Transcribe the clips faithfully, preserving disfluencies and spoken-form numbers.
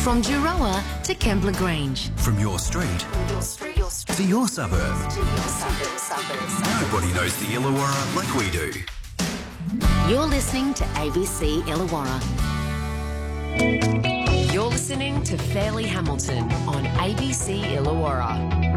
From Juroa to Kembla Grange. From your street, Your street, your street. to your suburb. To your suburb, suburb. Nobody knows the Illawarra like we do. You're listening to A B C Illawarra. You're listening to Fairleigh Hamilton on A B C Illawarra.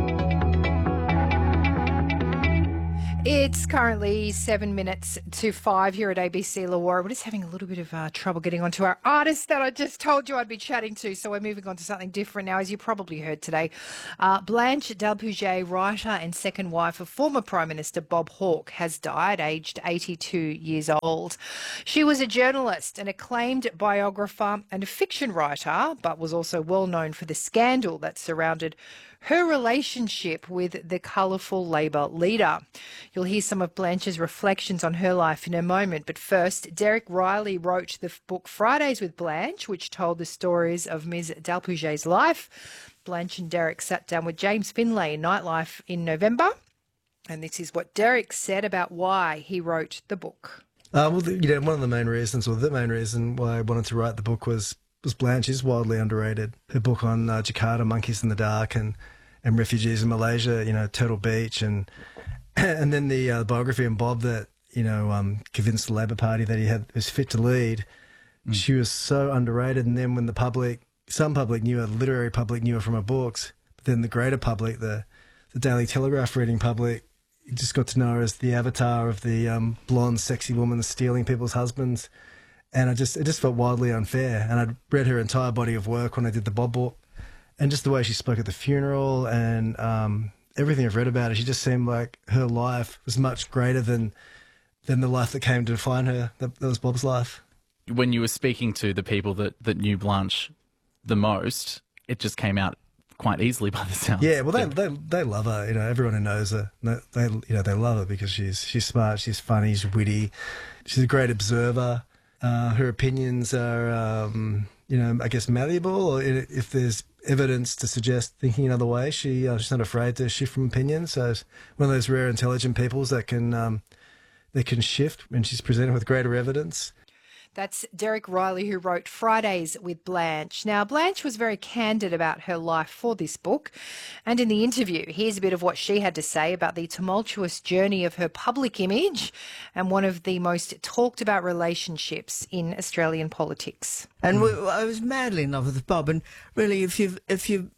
It's currently seven minutes to five here at A B C Illawarra. We're just having a little bit of uh, trouble getting onto our artist that I just told you I'd be chatting to, so we're moving on to something different now. As you probably heard today, uh, Blanche Delpouget, writer and second wife of former Prime Minister Bob Hawke, has died aged eighty-two years old. She was a journalist, an acclaimed biographer and a fiction writer, but was also well known for the scandal that surrounded her relationship with the colourful Labor leader. You'll hear some of Blanche's reflections on her life in a moment, but first, Derek Riley wrote the book Fridays with Blanche, which told the stories of Miz Delpouget's life. Blanche and Derek sat down with James Finlay in Nightlife in November, and this is what Derek said about why he wrote the book. Uh, well, the, you know, one of the main reasons, or the main reason why I wanted to write the book was was Blanche is wildly underrated. Her book on uh, Jakarta, Monkeys in the Dark, and, and refugees in Malaysia, you know, Turtle Beach, and and then the uh, biography on Bob that, you know, um, convinced the Labor Party that he had was fit to lead. Mm. She was so underrated. And then when the public, some public knew her, the literary public knew her from her books, but then the greater public, the, the Daily Telegraph reading public, just got to know her as the avatar of the um, blonde, sexy woman stealing people's husbands. And I just it just felt wildly unfair. And I'd read her entire body of work when I did the Bob book, and just the way she spoke at the funeral and um, everything I've read about her, she just seemed like her life was much greater than than the life that came to define her. That, that was Bob's life. When you were speaking to the people that, that knew Blanche the most, it just came out quite easily by the sound. Yeah, well, they they they love her. You know, everyone who knows her, they you know they love her because she's she's smart, she's funny, she's witty, she's a great observer. Uh, her opinions are, um, you know, I guess malleable. Or if there's evidence to suggest thinking another way, she uh, she's not afraid to shift from opinions. So it's one of those rare intelligent peoples that can um, that can shift when she's presented with greater evidence. That's Derek Riley, who wrote Fridays with Blanche. Now, Blanche was very candid about her life for this book. And in the interview, here's a bit of what she had to say about the tumultuous journey of her public image and one of the most talked about relationships in Australian politics. And we, I was madly in love with Bob. And really, if you've, if you're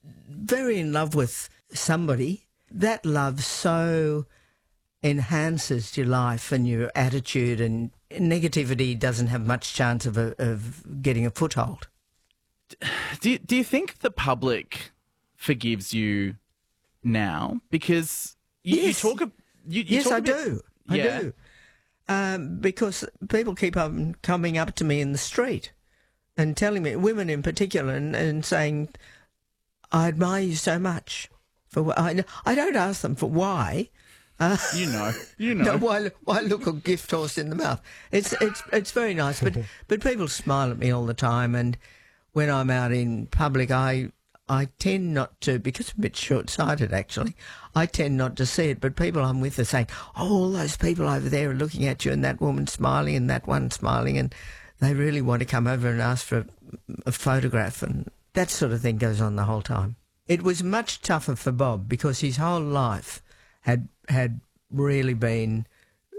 very in love with somebody, that love so enhances your life and your attitude, and negativity doesn't have much chance of a, of getting a foothold. Do you, do you think the public forgives you now? Because you, yes. you talk. You, you yes, talk I a bit, do. I yeah. do. Um, because people keep on coming up to me in the street and telling me, women in particular, and, and saying, "I admire you so much." For wh- I, I don't ask them for why. Uh, you know, you know. No, why, why look a gift horse in the mouth? It's it's it's very nice, but but people smile at me all the time, and when I'm out in public, I I tend not to, because I'm a bit short-sighted actually. I tend not to see it, but people I'm with are saying, "Oh, all those people over there are looking at you, and that woman smiling, and that one smiling, and they really want to come over and ask for a, a photograph," and that sort of thing goes on the whole time. It was much tougher for Bob because his whole life had had really been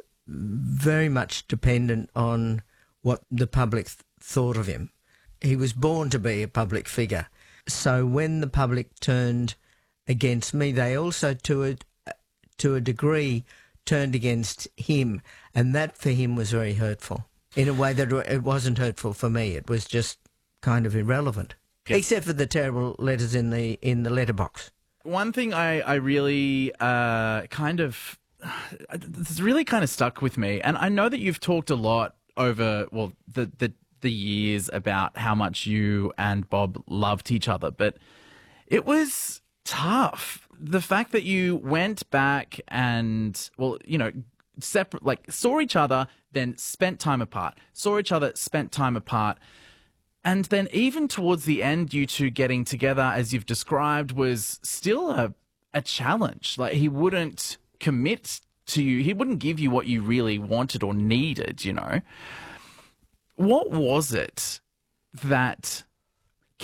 very much dependent on what the public th- thought of him. He was born to be a public figure. So when the public turned against me, they also, to a, to a degree, turned against him. And that for him was very hurtful, in a way that it wasn't hurtful for me. It was just kind of irrelevant, yes. Except for the terrible letters in the in the letterbox. One thing I, I really uh, kind of, it's really kind of stuck with me, and I know that you've talked a lot over, well, the, the, the years about how much you and Bob loved each other, but it was tough. The fact that you went back and, well, you know, separate, like saw each other, then spent time apart, saw each other, spent time apart. And then even towards the end, you two getting together, as you've described, was still a, a challenge. Like, he wouldn't commit to you. He wouldn't give you what you really wanted or needed, you know. What was it that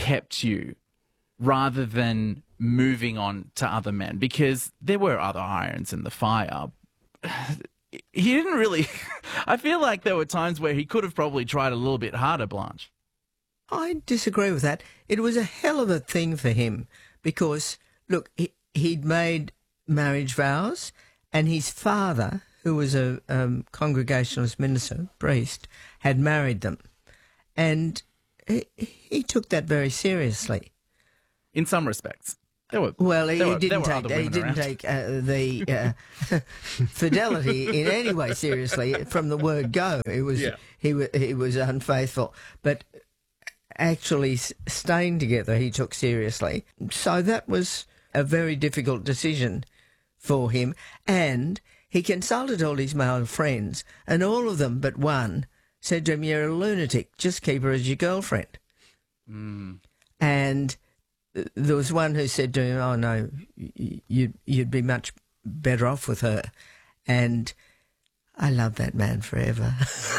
kept you rather than moving on to other men? Because there were other irons in the fire. He didn't really... I feel like there were times where he could have probably tried a little bit harder, Blanche. I disagree with that. It was a hell of a thing for him because, look, he, he'd made marriage vows and his father, who was a um, Congregationalist minister, priest, had married them. And he, he took that very seriously. In some respects. There were, well, he, there were, didn't there take, he didn't around. take uh, the uh, fidelity in any way seriously from the word go. It was, yeah. he, wa- he was unfaithful. But actually staying together he took seriously. So that was a very difficult decision for him. And he consulted all his male friends, and all of them but one said to him, "You're a lunatic, just keep her as your girlfriend." Mm. And there was one who said to him, "Oh no, you'd, you'd be much better off with her." And I love that man forever.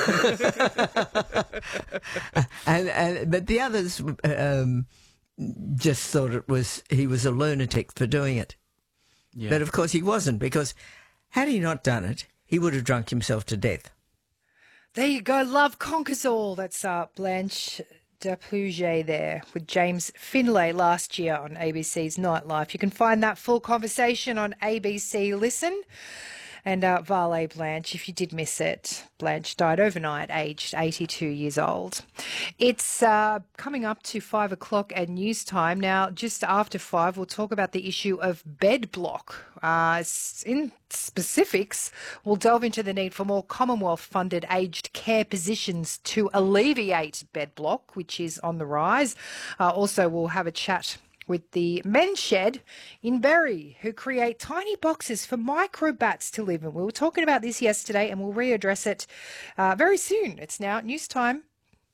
and, and but the others um, just thought it was he was a lunatic for doing it. Yeah. But of course he wasn't, because had he not done it, he would have drunk himself to death. There you go. Love conquers all. That's uh, Blanche Dupouget there with James Finlay last year on A B C's Nightlife. You can find that full conversation on A B C Listen. And uh, Vale Blanche, if you did miss it, Blanche died overnight, aged eighty-two years old. It's uh, coming up to five o'clock at news time. Now, just after five, we'll talk about the issue of bed block. Uh, in specifics, we'll delve into the need for more Commonwealth-funded aged care positions to alleviate bed block, which is on the rise. Uh, also, we'll have a chat with the Men's Shed in Berry, who create tiny boxes for microbats to live in. We were talking about this yesterday, and we'll readdress it uh, very soon. It's now news time.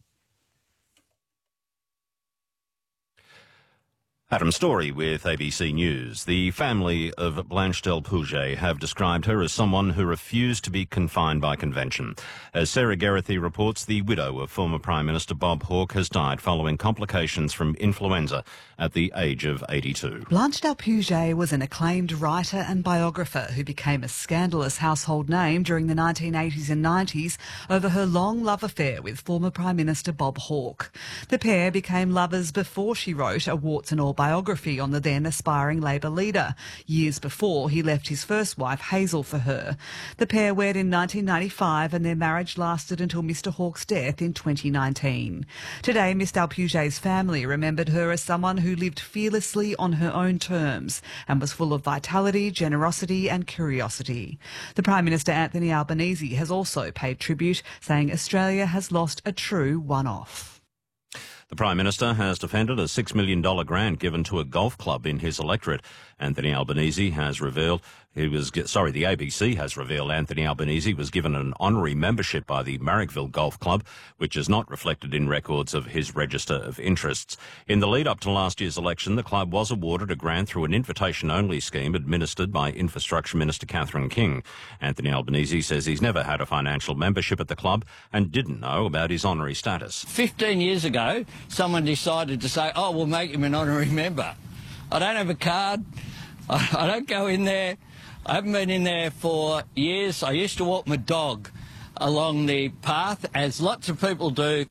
Adam Story with A B C News. The family of Blanche Dupouget have described her as someone who refused to be confined by convention. As Sarah Geraghty reports, the widow of former Prime Minister Bob Hawke has died following complications from influenza at the age of eighty-two. Blanche Dupouget was an acclaimed writer and biographer who became a scandalous household name during the nineteen eighties and nineties over her long love affair with former Prime Minister Bob Hawke. The pair became lovers before she wrote a warts and all biography on the then aspiring Labor leader, years before he left his first wife Hazel for her. The pair wed in nineteen ninety-five and their marriage lasted until Mr Hawke's death in twenty nineteen. Today, Miss Dupouget's family remembered her as someone who lived fearlessly on her own terms and was full of vitality, generosity and curiosity. The Prime Minister Anthony Albanese has also paid tribute, saying Australia has lost a true one-off. The Prime Minister has defended a six million dollars grant given to a golf club in his electorate. Anthony Albanese has revealed he was, sorry, the A B C has revealed Anthony Albanese was given an honorary membership by the Marrickville Golf Club, which is not reflected in records of his register of interests. In the lead up to last year's election, the club was awarded a grant through an invitation-only scheme administered by Infrastructure Minister Catherine King. Anthony Albanese says he's never had a financial membership at the club and didn't know about his honorary status. Fifteen years ago, someone decided to say, oh, we'll make him an honorary member. I don't have a card. I, I don't go in there. I haven't been in there for years. I used to walk my dog along the path, as lots of people do.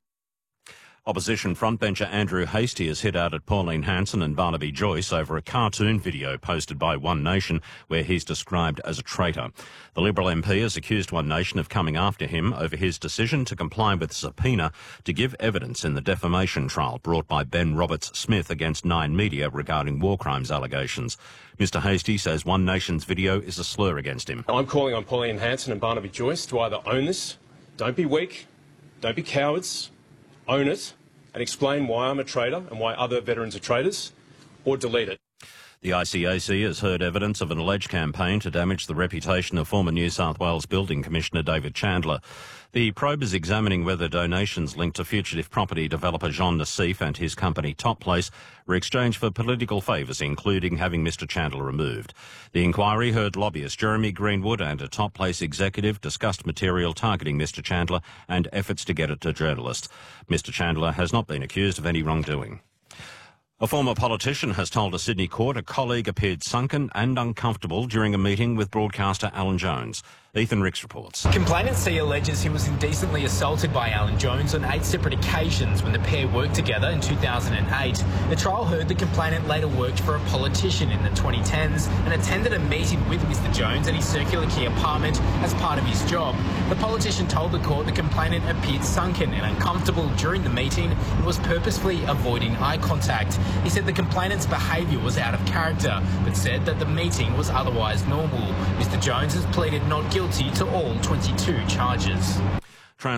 Opposition frontbencher Andrew Hastie has hit out at Pauline Hanson and Barnaby Joyce over a cartoon video posted by One Nation where he's described as a traitor. The Liberal M P has accused One Nation of coming after him over his decision to comply with a subpoena to give evidence in the defamation trial brought by Ben Roberts-Smith against Nine Media regarding war crimes allegations. Mister Hastie says One Nation's video is a slur against him. I'm calling on Pauline Hanson and Barnaby Joyce to either own this, don't be weak, don't be cowards, own it, and explain why I'm a traitor and why other veterans are traitors, or delete it. The I C A C has heard evidence of an alleged campaign to damage the reputation of former New South Wales Building Commissioner David Chandler. The probe is examining whether donations linked to fugitive property developer Jean Nassif and his company Top Place were exchanged for political favours, including having Mister Chandler removed. The inquiry heard lobbyist Jeremy Greenwood and a Top Place executive discussed material targeting Mister Chandler and efforts to get it to journalists. Mister Chandler has not been accused of any wrongdoing. A former politician has told a Sydney court a colleague appeared sunken and uncomfortable during a meeting with broadcaster Alan Jones. Ethan Ricks reports. Complainant C alleges he was indecently assaulted by Alan Jones on eight separate occasions when the pair worked together in two thousand eight. The trial heard the complainant later worked for a politician in the twenty tens and attended a meeting with Mister Jones at his Circular Quay apartment as part of his job. The politician told the court the complainant appeared sunken and uncomfortable during the meeting and was purposefully avoiding eye contact. He said the complainant's behaviour was out of character, but said that the meeting was otherwise normal. Mister Jones has pleaded not guilty to all twenty-two charges.